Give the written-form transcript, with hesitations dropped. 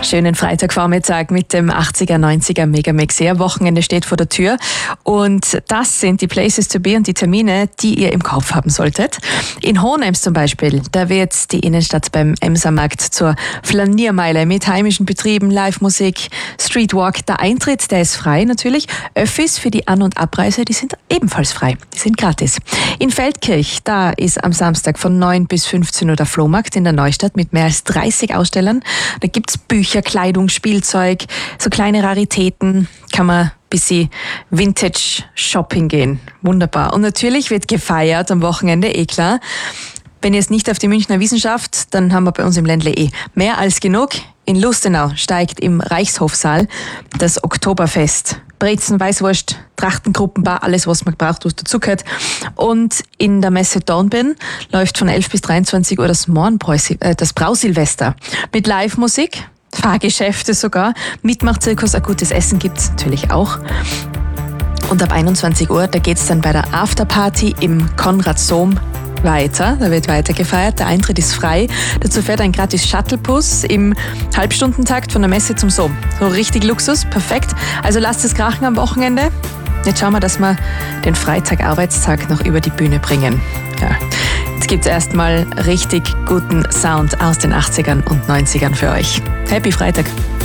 Schönen Freitagvormittag mit dem 80er, 90er Megamix. Wochenende steht vor der Tür und das sind die Places to be und die Termine, die ihr im Kopf haben solltet. In Hohenems zum Beispiel, da wird die Innenstadt beim Emsermarkt zur Flaniermeile mit heimischen Betrieben, Live-Musik, Streetwalk. Der Eintritt, der ist frei natürlich. Öffis für die An- und Abreise, die sind ebenfalls frei. Die sind gratis. In Feldkirch, da ist am Samstag von 9 bis 15 Uhr der Flohmarkt in der Neustadt mit mehr als 30 Ausstellern. Da gibt's Bücher, Kleidung, Spielzeug, so kleine Raritäten, kann man ein bisschen Vintage-Shopping gehen. Wunderbar. Und natürlich wird gefeiert am Wochenende, klar. Wenn ihr es nicht auf die Münchner Wiesn schafft, dann haben wir bei uns im Ländle mehr als genug. In Lustenau steigt im Reichshofsaal das Oktoberfest. Brezen, Weißwurst, Trachtengruppenbar, alles was man braucht, was dazugehört. Und in der Messe Dornbirn läuft von 11 bis 23 Uhr das Brausilvester mit Live-Musik, Fahrgeschäfte sogar, Mitmachzirkus, ein gutes Essen gibt's natürlich auch. Und ab 21 Uhr, da geht's dann bei der Afterparty im Konrad Sohm weiter. Da wird weiter gefeiert. Der Eintritt ist frei. Dazu fährt ein gratis Shuttlebus im Halbstundentakt von der Messe zum Sohm. So richtig Luxus, perfekt. Also lasst es krachen am Wochenende. Jetzt schauen wir, dass wir den Freitag-Arbeitstag noch über die Bühne bringen. Ja. Jetzt gibt's erstmal richtig guten Sound aus den 80ern und 90ern für euch. Happy Freitag!